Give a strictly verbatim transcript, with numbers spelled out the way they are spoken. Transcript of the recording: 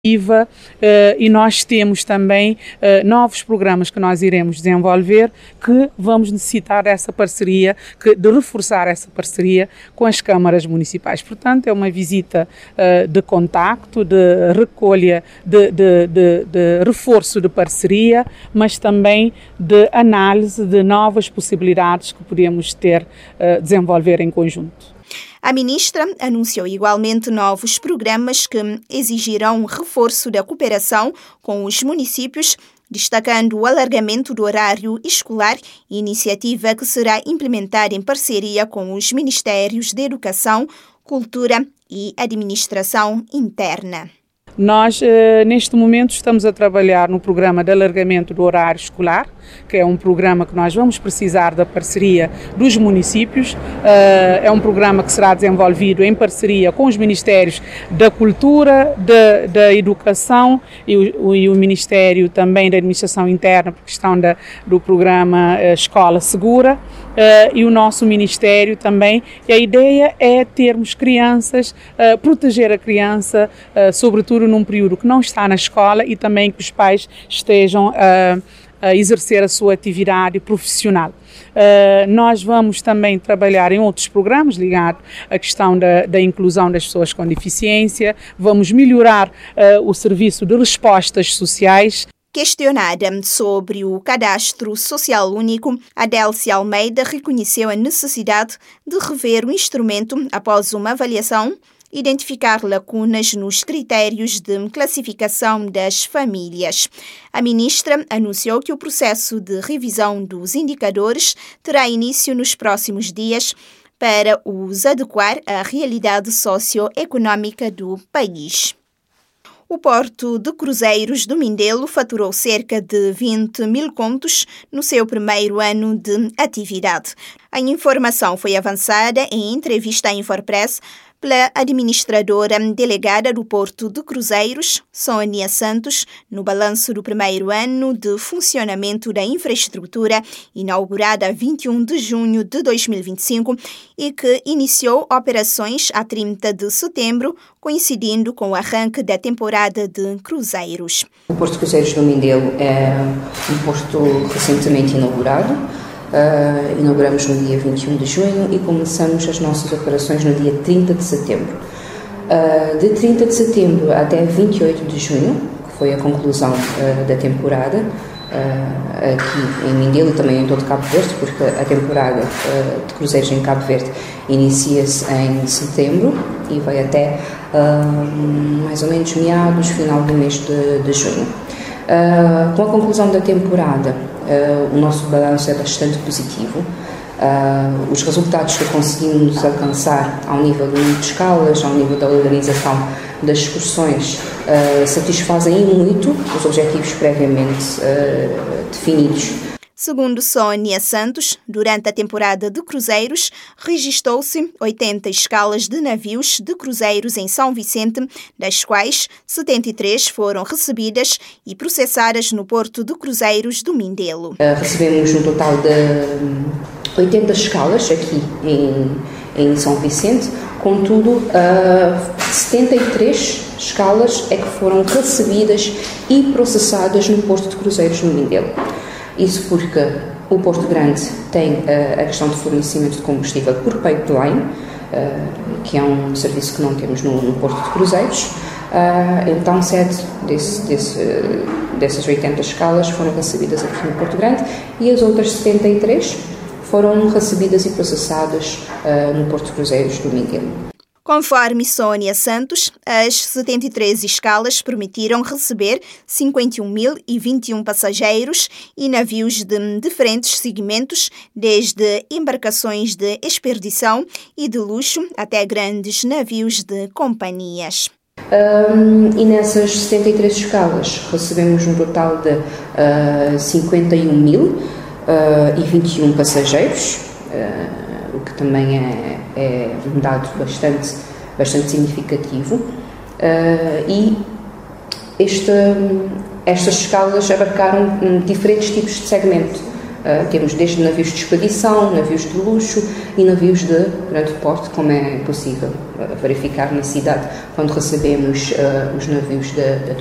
Uh, e nós temos também uh, novos programas que nós iremos desenvolver, que vamos necessitar dessa parceria, que, de reforçar essa parceria com as câmaras municipais. Portanto, é uma visita uh, de contacto, de recolha, de, de, de, de reforço de parceria, mas também de análise de novas possibilidades que podemos ter, uh, desenvolver em conjunto. A ministra anunciou igualmente novos programas que exigirão reforço da cooperação com os municípios, destacando o alargamento do horário escolar, iniciativa que será implementada em parceria com os Ministérios de Educação, Cultura e Administração Interna. Nós, neste momento, estamos a trabalhar no programa de alargamento do horário escolar, que é um programa que nós vamos precisar da parceria dos municípios. É um programa que será desenvolvido em parceria com os Ministérios da Cultura, da, da Educação e o, e o Ministério também da Administração Interna, por questão da, do programa Escola Segura, e o nosso Ministério também. E a ideia é termos crianças, proteger a criança, sobretudo num período que não está na escola, e também que os pais estejam a, a exercer a sua atividade profissional. Uh, nós vamos também trabalhar em outros programas ligados à questão da, da inclusão das pessoas com deficiência, vamos melhorar uh, o serviço de respostas sociais. Questionada sobre o cadastro social único, Adélcia Almeida reconheceu a necessidade de rever o instrumento após uma avaliação, identificar lacunas nos critérios de classificação das famílias. A ministra anunciou que o processo de revisão dos indicadores terá início nos próximos dias para os adequar à realidade socioeconômica do país. O Porto de Cruzeiros do Mindelo faturou cerca de vinte mil contos no seu primeiro ano de atividade. A informação foi avançada em entrevista à Infopress pela administradora delegada do Porto de Cruzeiros, Sônia Santos, no balanço do primeiro ano de funcionamento da infraestrutura, inaugurada a vinte e um de junho de dois mil e vinte e cinco e que iniciou operações a trinta de setembro, coincidindo com o arranque da temporada de cruzeiros. O Porto de Cruzeiros do Mindelo é um porto recentemente inaugurado. Uh, inauguramos no dia vinte e um de junho e começamos as nossas operações no dia trinta de setembro. Uh, de trinta de setembro até vinte e oito de junho, que foi a conclusão uh, da temporada, uh, aqui em Mindelo e também em todo Cabo Verde, porque a temporada uh, de cruzeiros em Cabo Verde inicia-se em setembro e vai até uh, mais ou menos meados, final do mês de, de junho. Uh, com a conclusão da temporada, uh, o nosso balanço é bastante positivo. Uh, os resultados que conseguimos alcançar ao nível do número de escalas, ao nível da organização das excursões, uh, satisfazem muito os objetivos previamente uh, definidos. Segundo Sônia Santos, durante a temporada de cruzeiros, registou-se oitenta escalas de navios de cruzeiros em São Vicente, das quais setenta e três foram recebidas e processadas no Porto de Cruzeiros do Mindelo. Uh, recebemos um total de oitenta escalas aqui em, em São Vicente, contudo, uh, setenta e três escalas é que foram recebidas e processadas no Porto de Cruzeiros do Mindelo. Isso porque o Porto Grande tem uh, a questão de fornecimento de combustível por pipeline, uh, que é um serviço que não temos no, no Porto de Cruzeiros. Uh, então, sete desse, desse, uh, dessas oitenta escalas foram recebidas aqui no Porto Grande e as outras setenta e três foram recebidas e processadas uh, no Porto de Cruzeiros do Mindelo. Conforme Sônia Santos, as setenta e três escalas permitiram receber cinquenta e um mil e vinte e um passageiros e navios de diferentes segmentos, desde embarcações de expedição e de luxo até grandes navios de companhias. Um, e nessas setenta e três escalas recebemos um total de uh, cinquenta e um mil e vinte e um passageiros, uh, o que também é, é um dado bastante, bastante significativo. Uh, e este, estas escalas abarcaram um, diferentes tipos de segmento. Uh, temos desde navios de expedição, navios de luxo e navios de grande porte, como é possível uh, verificar na cidade quando recebemos uh, os navios da